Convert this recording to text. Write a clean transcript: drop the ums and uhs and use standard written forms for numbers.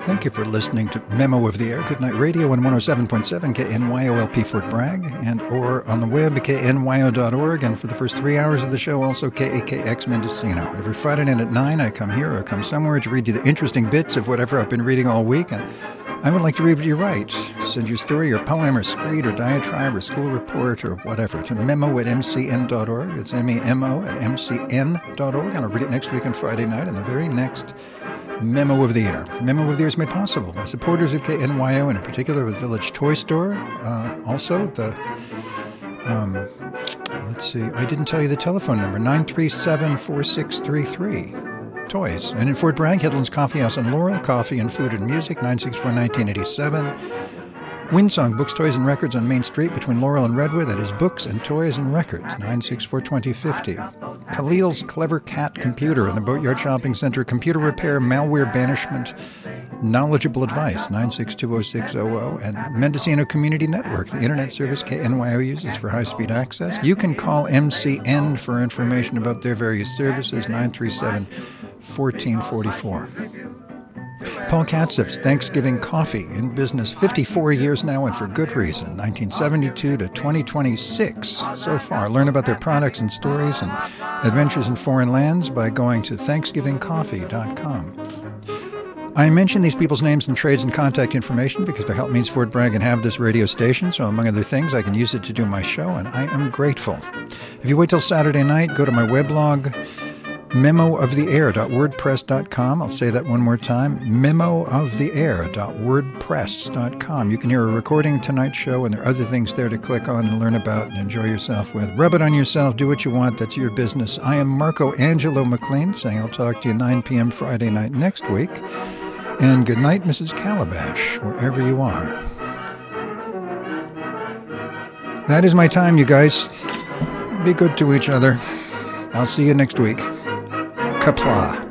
Thank you for listening to Memo of the Air, Goodnight Radio on 107.7 KNYOLP Fort Bragg, and or on the web at knyo.org, and for the first 3 hours of the show, also KAKX Mendocino. Every Friday night at 9, I come here or come somewhere to read you the interesting bits of whatever I've been reading all week, and I would like to read what you write. Send your story or poem or screed or diatribe or school report or whatever to memo@mcn.org. It's memo@mcn.org, and I'll read it next week on Friday night, and the very next Memo of the Air. Memo of the Air is made possible by supporters of KNYO, and in particular the Village Toy Store. Also, the, let's see, I didn't tell you the telephone number, 937-4633. Toys. And in Fort Bragg, Headlands Coffee House and Laurel, Coffee and Food and Music, 964-1987. Windsong Books, Toys, and Records on Main Street between Laurel and Redwood. That is Books and Toys and Records, 964-2050. Khalil's Clever Cat Computer in the Boatyard Shopping Center. Computer repair, malware banishment, knowledgeable advice, 9620600. And Mendocino Community Network, the internet service KNYO uses for high-speed access. You can call MCN for information about their various services, 937-1444. Paul Katzif's Thanksgiving Coffee, in business 54 years now, and for good reason, 1972 to 2026 so far. Learn about their products and stories and adventures in foreign lands by going to thanksgivingcoffee.com. I mention these people's names and trades and contact information because their help means Fort Bragg and have this radio station, so among other things, I can use it to do my show, and I am grateful. If you wait till Saturday night, go to my weblog, memooftheair.wordpress.com. I'll say that one more time, memooftheair.wordpress.com. You can hear a recording of tonight's show, and there are other things there to click on and learn about and enjoy yourself with. Rub it on yourself. Do what you want. That's your business. I am Marco Angelo McLean, saying I'll talk to you 9 p.m. Friday night next week. And good night, Mrs. Calabash, wherever you are. That is my time, you guys. Be good to each other. I'll see you next week. Kapla.